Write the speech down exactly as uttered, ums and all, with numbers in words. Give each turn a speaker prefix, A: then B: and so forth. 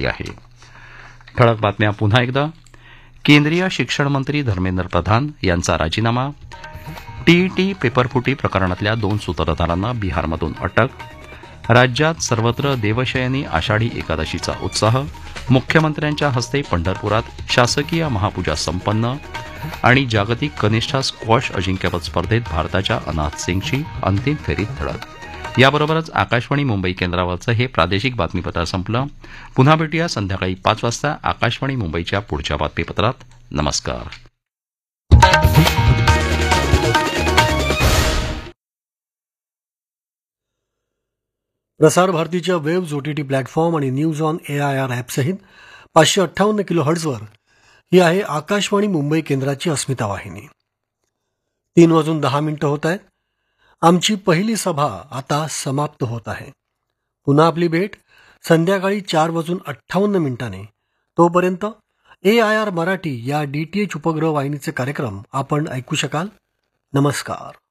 A: आहे. ठळक बातम्या पुन्हा एकदा. केंद्रीय शिक्षण मंत्री धर्मेंद्र प्रधान यांचा राजीनामा. टीईटी पेपरफुटी प्रकरणातल्या दोन सूत्रधारांना बिहारमधून अटक. राज्यात सर्वत्र देवशयनी आषाढी एकादशीचा उत्साह. मुख्यमंत्र्यांच्या हस्ते पंढरपुरात शासकीय महापूजा संपन्न. आणि जागतिक कनिष्ठ स्क्वॉश अजिंक्यपद स्पर्धेत भारताच्या अनाथ सिंगची अंतिम फेरीत धडक. याबरोबरच आकाशवाणी मुंबई केंद्रावरचं हे प्रादेशिक बातमीपत्र संपलं. पुन्हा भेटूया संध्याकाळी पाच वाजता आकाशवाणी मुंबईच्या पुढच्या बातमीपत्रात. नमस्कार.
B: प्रसार भारतीच्या वेव्ज ओटीटी प्लॅटफॉर्म आणि news on A I R ॲपसहित पाचशे अठ्ठावन्न किलो हर्ट्झवर ही आहे आकाशवाणी मुंबई केंद्राची अस्मिता वाहिनी. तीन वाजून दहा मिनिटं होत आहेत. आमची पहिली सभा आता समाप्त होत आहे. पुन्हा आपली भेट संध्याकाळी चार वाजून अठ्ठावन्न मिनिटांनी. तोपर्यंत ए आय आर मराठी या डी टी एच उपग्रह वाहिनीचे कार्यक्रम आपण ऐकू शकाल. नमस्कार.